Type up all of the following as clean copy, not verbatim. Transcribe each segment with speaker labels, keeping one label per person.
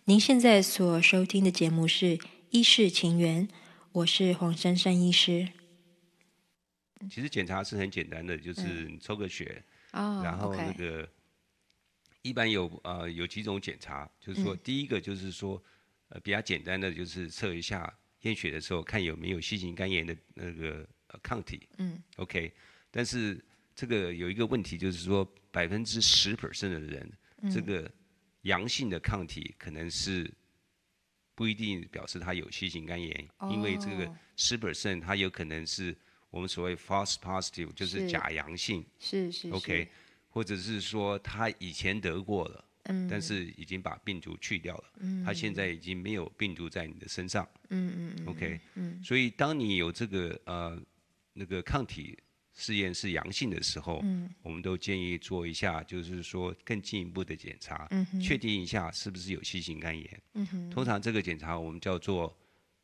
Speaker 1: 您现在所收听的节目是《医事情缘》，我是黄珊珊医师。
Speaker 2: 其实检查是很简单的，就是你抽个血，然后那
Speaker 1: OK，
Speaker 2: 个一般有几种检查，就是说第一个就是说比较简单的就是测一下验血的时候看有没有新型肝炎的那个抗体，OK，但是这个有一个问题就是说10%的人，这个阳性的抗体可能是不一定表示他有新型肝炎，因为这个10%它有可能是我们所谓 false positive，就是假阳性
Speaker 1: 是，
Speaker 2: ，OK，或者是说他以前得过了，但是已经把病毒去掉了，他现在已经没有病毒在你的身上，OK，所以当你有这个那个抗体试验是阳性的时候，我们都建议做一下，就是说更进一步的检查，确定一下是不是有新型肝炎。通常这个检查我们叫做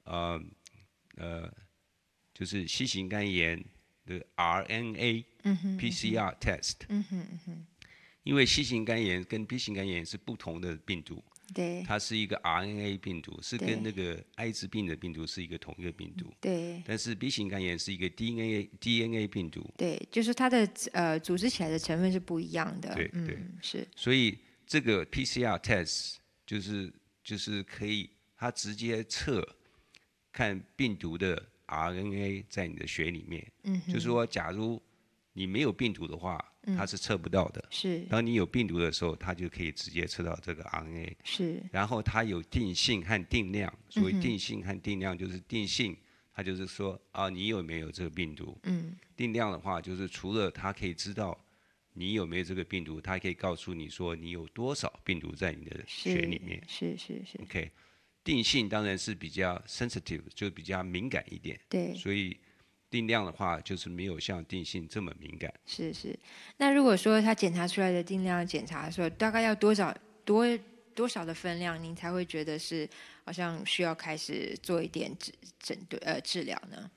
Speaker 2: 就是新型肝炎的 RNA PCR test。因为新型肝炎跟 B 型肝炎是不同的病毒，
Speaker 1: 对
Speaker 2: 它是一个 RNA 病毒，是跟那
Speaker 1: 对
Speaker 2: 个艾滋病的病毒是一个同一个病毒，
Speaker 1: 对
Speaker 2: 但是 B 型肝炎是一个 DNA 病毒，
Speaker 1: 对，就是它的组织起来的成分是不一样的。
Speaker 2: 对对，
Speaker 1: 是
Speaker 2: 所以这个 PCR test 就是可以它直接测看病毒的 RNA 在你的血里面，就是说假如你没有病毒的话，它是测不到的。
Speaker 1: 是
Speaker 2: 当你有病毒的时候，它就可以直接测到这个 RNA。
Speaker 1: 是
Speaker 2: 然后它有定性和定量，所谓定性和定量就是定性，它就是说你有没有这个病毒。定量的话就是除了它可以知道你有没有这个病毒，它还可以告诉你说你有多少病毒在你的血里面。
Speaker 1: 是，
Speaker 2: OK，定性当然是比较 sensitive， 就比较敏感一点。
Speaker 1: 对
Speaker 2: 所以定量的话就是没有像定性这么敏感。
Speaker 1: 是。那如果说他检查出来的定量检查的时候，大概要多少的分量，您才会觉得是好像需要开始做一点治疗呢？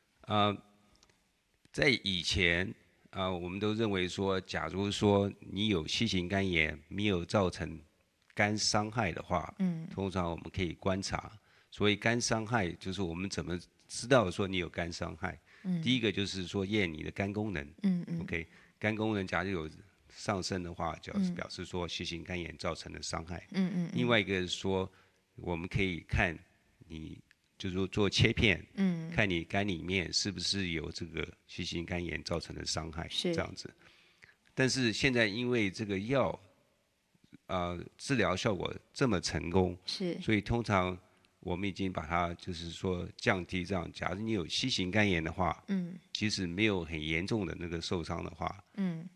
Speaker 2: 在以前我们都认为说，假如说你有新型肝炎没有造成肝伤害的话，通常我们可以观察。所谓肝伤害，就是我们怎么知道说你有肝伤害？第一个就是说验你的肝功能，OK，肝功能假如有上升的话，就是表示说新型肝炎造成的伤害。另外一个是说，我们可以看你就是说做切片，看你肝里面是不是有这个新型肝炎造成的伤害，
Speaker 1: 是
Speaker 2: 这样子。但是现在因为这个药，治疗效果这么成功，
Speaker 1: 是
Speaker 2: 所以通常我们已经把它就是说降低这样。假如你有新型肝炎的话，即使没有很严重的那个受伤的话，